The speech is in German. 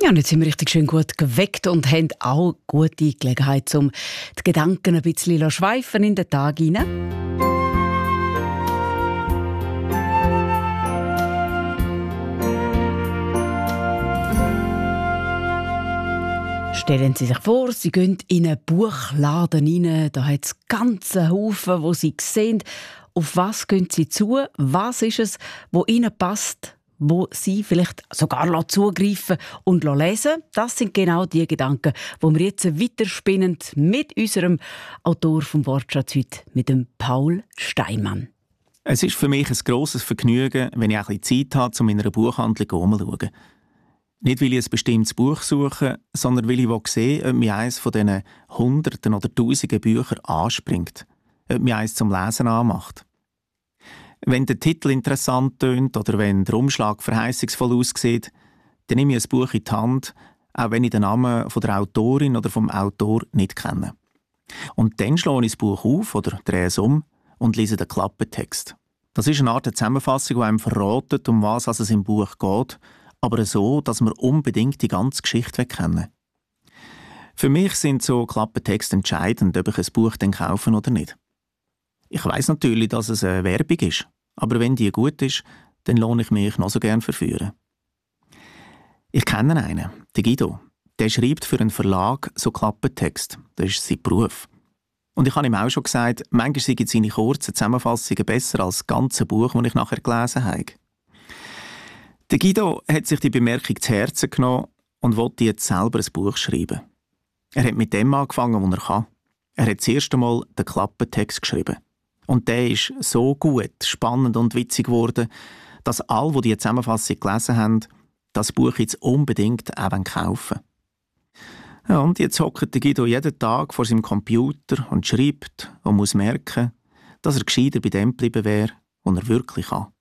Ja, und jetzt sind wir richtig schön gut geweckt und haben auch gute Gelegenheit, um die Gedanken ein bisschen schweifen in den Tag hinein. Stellen Sie sich vor, Sie gehen in einen Buchladen rein, da hat es ganze Haufen, wo Sie sehen, auf was gehen Sie zu, was ist es, wo Ihnen passt, wo Sie vielleicht sogar zugreifen und lesen. Das sind genau die Gedanken, die wir jetzt weiterspinnen mit unserem Autor vom Wortschatz heute, mit dem Paul Steinmann. Es ist für mich ein grosses Vergnügen, wenn ich ein bisschen Zeit habe, um in einer Buchhandlung herumzuschauen. Nicht, weil ich ein bestimmtes Buch suche, sondern weil ich sehe, ob mir eines von diesen Hunderten oder Tausenden Büchern anspringt, ob mir eines zum Lesen anmacht. Wenn der Titel interessant tönt oder wenn der Umschlag verheißungsvoll aussieht, dann nehme ich ein Buch in die Hand, auch wenn ich den Namen von der Autorin oder vom Autor nicht kenne. Und dann schlage ich das Buch auf oder drehe es um und lese den Klappentext. Das ist eine Art Zusammenfassung, die einem verratet, um was es im Buch geht, aber so, dass wir unbedingt die ganze Geschichte kennen. Für mich sind so Klappentexte entscheidend, ob ich ein Buch dann kaufe oder nicht. Ich weiss natürlich, dass es eine Werbung ist, aber wenn die gut ist, dann lohne ich mich noch so gern verführen. Ich kenne einen, den Guido. Der schreibt für einen Verlag so Klappentext. Das ist sein Beruf. Und ich habe ihm auch schon gesagt, manchmal sind seine kurzen Zusammenfassungen besser als das ganze Buch, das ich nachher gelesen habe. Der Guido hat sich die Bemerkung zu Herzen genommen und wollte jetzt selber ein Buch schreiben. Er hat mit dem angefangen, was er kann. Er hat das erste Mal den Klappentext geschrieben. Und der ist so gut, spannend und witzig geworden, dass alle, die Zusammenfassung gelesen haben, das Buch jetzt unbedingt auch kaufen wollen. Ja, und jetzt hockt der Guido jeden Tag vor seinem Computer und schreibt und muss merken, dass er gescheiter bei dem geblieben wäre, was er wirklich kann.